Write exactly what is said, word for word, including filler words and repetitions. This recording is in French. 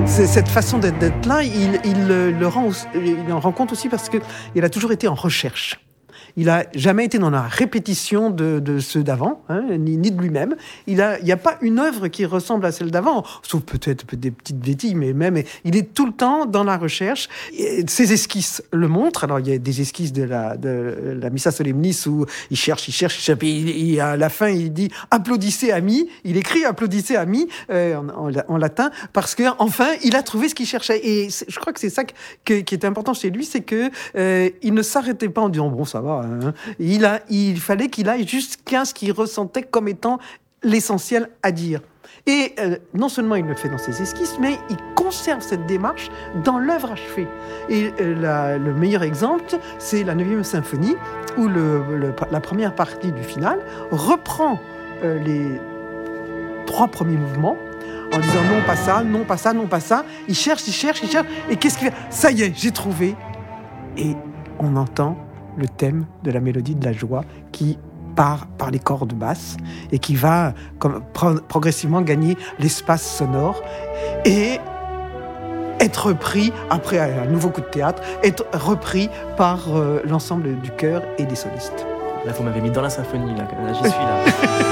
c'est, cette façon d'être, d'être là, il, il, le rend, il en rend compte aussi parce qu'il a toujours été en recherche. Il n'a jamais été dans la répétition de, de ceux d'avant, hein, ni, ni de lui-même. Il n'y a, a pas une œuvre qui ressemble à celle d'avant, sauf peut-être, peut-être des petites bêtises, mais même, il est tout le temps dans la recherche. Et ses esquisses le montrent. Alors, il y a des esquisses de la, de la Missa Solemnis où il cherche, il cherche, il cherche, et il, il, à la fin, il dit « Applaudissez, amis ». Il écrit « Applaudissez, amis euh, » en, en, en latin, parce qu'enfin, il a trouvé ce qu'il cherchait. Et je crois que c'est ça que, que, qui est important chez lui, c'est qu'il euh, ne s'arrêtait pas en disant « Bon, ça va ». Il, a, il fallait qu'il aille jusqu'à ce qu'il ressentait comme étant l'essentiel à dire. Et euh, non seulement il le fait dans ses esquisses, mais il conserve cette démarche dans l'œuvre achevée. Et euh, la, le meilleur exemple, c'est la neuvième symphonie, où le, le, la première partie du final reprend euh, les trois premiers mouvements, en disant non, pas ça, non, pas ça, non, pas ça. Il cherche, il cherche, il cherche, et qu'est-ce qu'il fait ? Ça y est, j'ai trouvé. Et on entend le thème de la mélodie de la joie qui part par les cordes basses et qui va comme, pro- progressivement gagner l'espace sonore et être repris, après un nouveau coup de théâtre, être repris par euh, l'ensemble du chœur et des solistes. Là, vous m'avez mis dans la symphonie, là, là j'y suis là.